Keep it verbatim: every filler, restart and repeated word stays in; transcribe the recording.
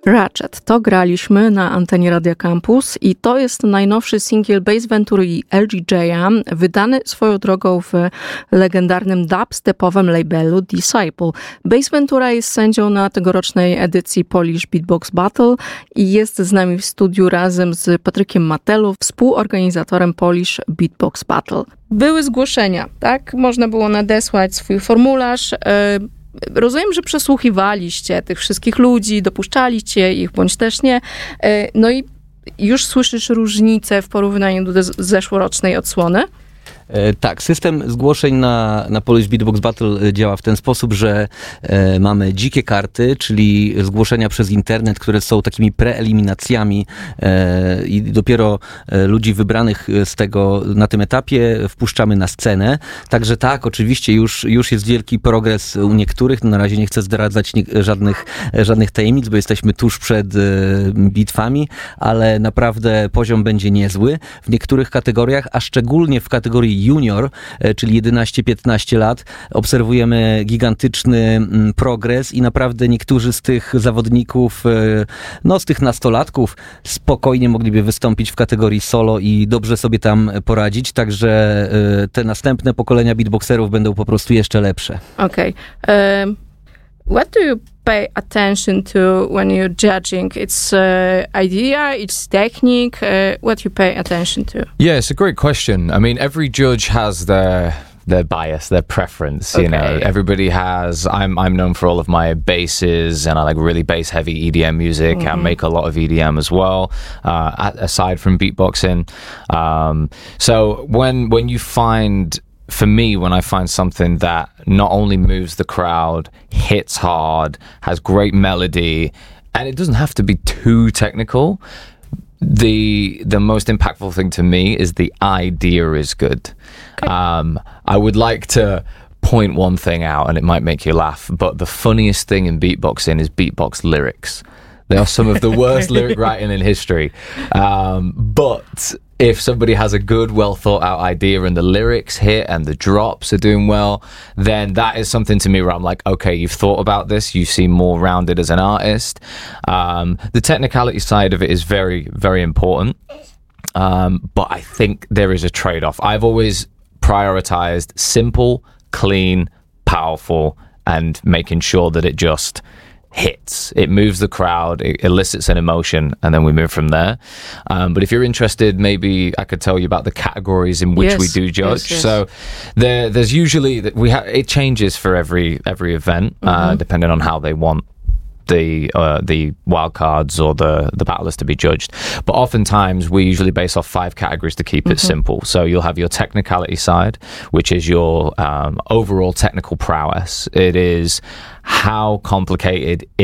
Ratchet. To graliśmy na antenie Radia Campus i to jest najnowszy singiel Bass Ventury i L G J'a, wydany swoją drogą w legendarnym dubstepowym labelu Disciple. Bass Ventura jest sędzią na tegorocznej edycji Polish Beatbox Battle i jest z nami w studiu razem z Patrykiem Matelu, współorganizatorem Polish Beatbox Battle. Były zgłoszenia, tak? Można było nadesłać swój formularz. Rozumiem, że przesłuchiwaliście tych wszystkich ludzi, dopuszczaliście ich, bądź też nie. No i już słyszysz różnicę w porównaniu do zeszłorocznej odsłony? Tak, system zgłoszeń na, na Polish Beatbox Battle działa w ten sposób, że e, mamy dzikie karty, czyli zgłoszenia przez internet, które są takimi preeliminacjami e, i dopiero e, ludzi wybranych z tego na tym etapie wpuszczamy na scenę. Także tak, oczywiście już, już jest wielki progres u niektórych. No, na razie nie chcę zdradzać nie, żadnych, żadnych tajemnic, bo jesteśmy tuż przed e, bitwami, ale naprawdę poziom będzie niezły w niektórych kategoriach, a szczególnie w kategorii junior, czyli jedenaście piętnaście lat, obserwujemy gigantyczny progres i naprawdę niektórzy z tych zawodników, no z tych nastolatków spokojnie mogliby wystąpić w kategorii solo i dobrze sobie tam poradzić, także te następne pokolenia beatboxerów będą po prostu jeszcze lepsze. Okej. Okay. Um, what do you pay attention to when you're judging? It's uh, idea, it's technique. Uh, what you pay attention to? Yeah, it's a great question. I mean, every judge has their their bias, their preference. You Okay. know, everybody has. I'm I'm known for all of my basses, and I like really bass heavy E D M music. I make a lot of E D M as well, uh, a- aside from beatboxing. Um, so when when you find For me, when I find something that not only moves the crowd, hits hard, has great melody, and it doesn't have to be too technical, the the most impactful thing to me is the idea is good. Okay. Um, I would like to point one thing out, and it might make you laugh, but the funniest thing in beatboxing is beatbox lyrics. They are some of the worst lyric writing in history. Um, but if somebody has a good, well thought out idea and the lyrics hit and the drops are doing well, then that is something to me where I'm like, okay, you've thought about this. You seem more rounded as an artist. Um, the technicality side of it is very, very important. Um, but I think there is a trade-off. I've always prioritized simple, clean, powerful, and making sure that it just hits. It moves the crowd, it elicits an emotion, and then we move from there. Um, but if you're interested, maybe I could tell you about the categories in which Yes, we do judge. yes, yes. So there, there's usually that we have. It changes for every every event, uh, depending on how they want the uh, the wild cards or the the battlers to be judged. But oftentimes we usually base off five categories to keep it simple. So you'll have your technicality side, which is your um, overall technical prowess. It is how complicated